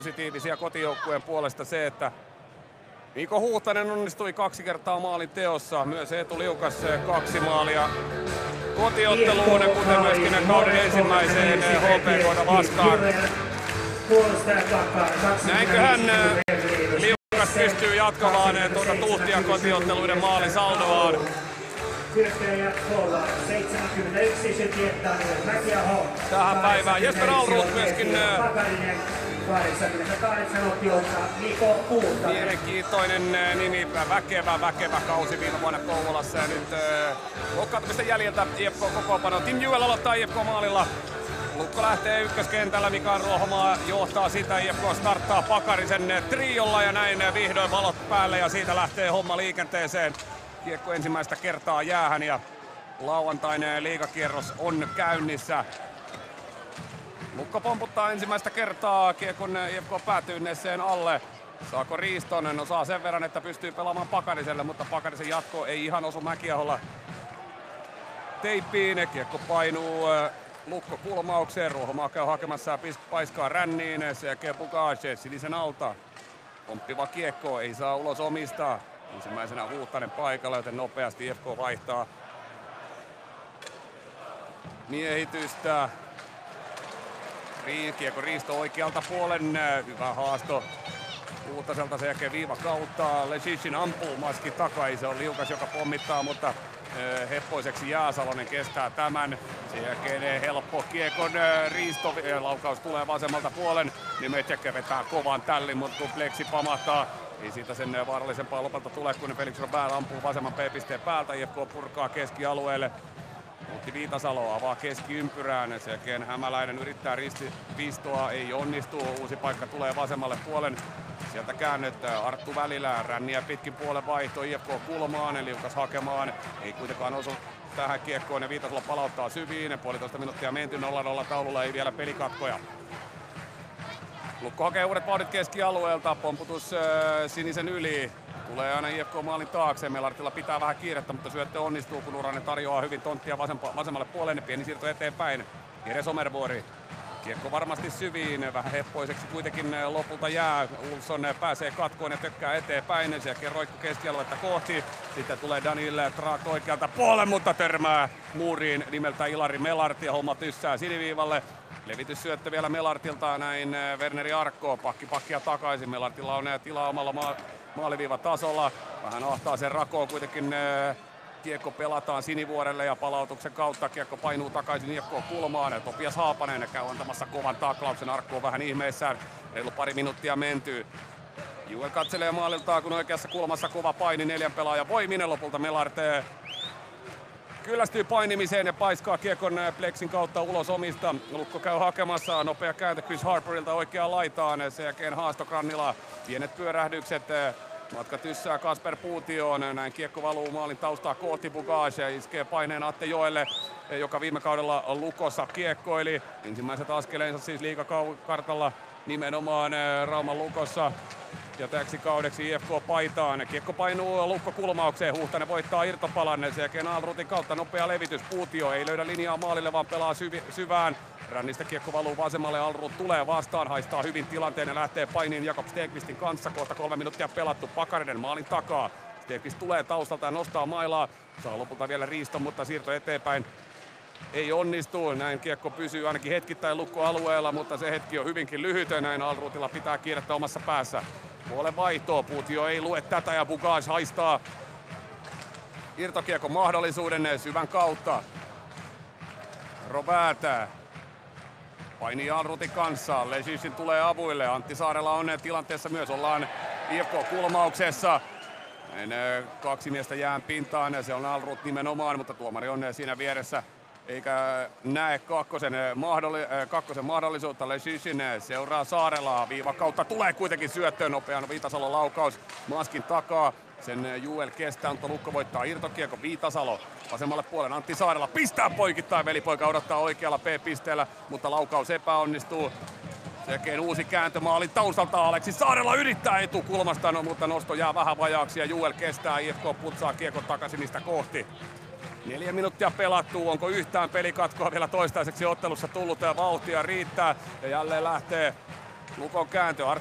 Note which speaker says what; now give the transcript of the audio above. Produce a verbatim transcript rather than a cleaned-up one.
Speaker 1: Positiivisia kotijoukkueen puolesta se, että Mikko Huuhtanen onnistui kaksi kertaa maalin teossa. Myös Eetu Liukas kaksi maalia kotiotteluun, kuten myöskin kauden ensimmäiseen H P K:ta vastaan. Näinköhän Liukas pystyy jatkamaan tuota tuhtia kotiotteluiden maalisaldoaan. Tähän päivään Jesper Alroth myöskin mielenkiintoinen nimi, väkevä, väkevä kausi viime vuonna Kouvolassa ja nyt äh, loukkaantumisten jäljiltä I F K kokoonpano. Tim Juel aloittaa I F K maalilla. Lukko lähtee ykköskentällä, Mikael Ruohomaa johtaa sitä, I F K starttaa Pakarisen triolla ja näin vihdoin valot päälle ja siitä lähtee homma liikenteeseen. Kiekko ensimmäistä kertaa jäähän ja lauantainen liigakierros on käynnissä. Lukko pomputtaa ensimmäistä kertaa kiekon I F K päätyneeseen alle. Saako riiston? No saa sen verran, että pystyy pelaamaan Pakariselle, mutta Pakarisen jatko ei ihan osu Mäkiaholla teippiin. Kiekko painuu Lukko kulmaukseen. Ruohomaa käy hakemassa paiskaa ränniin. Sen jälkeen Bugage sinisen alta. Pomppiva kiekko ei saa ulos omistaa. Ensimmäisenä Huuhtanen paikalla, joten nopeasti I F K vaihtaa miehitystä. Kiekko riisto oikealta puolen, hyvä haasto Huuhtaselta, sen jälkeen viiva kautta. Leshishin ampuu maskin takaisin, se on Liukas joka pommittaa, mutta heppoiseksi Jääsalonen kestää tämän. Sen jälkeen helppo kiekon riisto, laukaus tulee vasemmalta puolen. Nimetjäkkä vetää kovan tällin, mutta Pleksi pamahtaa. Ei siitä sen vaarallisempaa lopulta tule, kun Felix Robert ampuu vasemman P-pisteen päältä. I F K purkaa keskialueelle. Utti Viitasalo avaa keskiympyrään. Sen jälkeen Hämäläinen yrittää ristipistoa, ei onnistu. Uusi paikka tulee vasemmalle puolen. Sieltä käännyttää Arttu välillä. Ränniä pitkin puolen vaihto I F K kulmaan. Liukas hakemaan. Ei kuitenkaan osu tähän kiekkoon ja Viitasalo palauttaa syviin. Puolitoista minuuttia menty nolla nolla taululla, ei vielä pelikatkoja. Lukko hakee uudet vauhdit keskialueelta. Pomputus äh, sinisen yli. Tulee aina I F K maalin taakse. Melartilla pitää vähän kiirettä, mutta syöttö onnistuu, kun Uranen tarjoaa hyvin tonttia vasempa, vasemmalle puolelle. Pieni siirto eteenpäin. Jere Somervuori. Kiekko varmasti syviin. Vähän heppoiseksi kuitenkin lopulta jää. Ulsson pääsee katkoon ja tökkää eteenpäin. Sen jälkeen roikku keskialuetta kohti. Sitten tulee Daniel Traak oikealta puolen, mutta törmää muuriin nimeltä Ilari Melarti ja homma tyssää siniviivalle. Levityssyöttö vielä Melartilta, näin Werneri Arkko, pakki pakkia takaisin. Melartilla on tilaa omalla ma- maaliviivatasolla. Vähän ahtaa sen rakoon kuitenkin. Kiekko pelataan Sinivuorelle ja palautuksen kautta kiekko painuu takaisin I F K-kulmaan. Topias Haapanen käy antamassa kovan taklauksen. Arkko on vähän ihmeessään. Reilu pari minuuttia mentyy. Juel katselee maaliltaan, kun oikeassa kulmassa kova paini neljän pelaajan voiminen. Lopulta Melarte kyllästyy painimiseen ja paiskaa kiekon Plexin kautta ulos omista. Lukko käy hakemassa, nopea kääntö Chris Harperilta oikeaan laitaan. Sen jälkeen Haasto Grannila, pienet pyörähdykset. Matka tyssää Kasper Puutioon, näin kiekko valuu maalin taustaa kohti Bugage. Iskee paineen Atte Joelle, joka viime kaudella Lukossa kiekkoili. Ensimmäiset askeleensa siis liigakartalla nimenomaan Rauman Lukossa. Ja täksi kaudeksi I F K-paitaan. Kiekko painuu Lukko kulmaukseen. Huuhtanen voittaa irtopalan. Sen jälkeen Alrutin kautta nopea levitys. Puutio ei löydä linjaa maalille, vaan pelaa syvi, syvään. Rännistä kiekko valuu vasemmalle. Alrut tulee vastaan. Haistaa hyvin tilanteen ja lähtee painiin Jakob Stegqvistin kanssa. Kohta kolme minuuttia pelattu. Pakarinen maalin takaa. Stegqvist tulee taustalta ja nostaa mailaa. Saa lopulta vielä riiston, mutta siirto eteenpäin ei onnistu. Näin kiekko pysyy ainakin hetkittäin Lukko-alueella, mutta se hetki on hyvinkin lyhyt. Näin Alrutilla pitää kiirettä omassa päässä. Puolen vaihtoa, Puutio ei lue tätä ja Bugage haistaa irtokiekon mahdollisuuden syvän kautta. Robert painii Alrutin kanssa, Leshishin tulee avuille, Antti Saarela on tilanteessa myös, ollaan I F K-kulmauksessa. Näin kaksi miestä jään pintaan ja se on Alrut nimenomaan, mutta tuomari on siinä vieressä. Eikä näe kakkosen, mahdolli- kakkosen mahdollisuutta. Leshishin seuraa Saarelaa. Viiva kautta tulee kuitenkin syöttöön nopean Viitasalon laukaus maskin takaa. Sen Juel kestää, mutta Lukko voittaa irtokiekko. Viitasalo vasemmalle puolelle. Antti Saarela pistää poikittain. Velipoika odottaa oikealla P-pisteellä, mutta laukaus epäonnistuu. Sen jälkeen uusi kääntö maalin taustalta. Aleksi Saarela yrittää etukulmasta, no, mutta nosto jää vähän vajaaksi ja Juel kestää. I F K putsaa kiekon takaisin niistä kohti. Neljä minuuttia pelattu, onko yhtään pelikatkoa vielä toistaiseksi ottelussa tullut ja vauhtia riittää. Ja jälleen lähtee Lukon kääntö.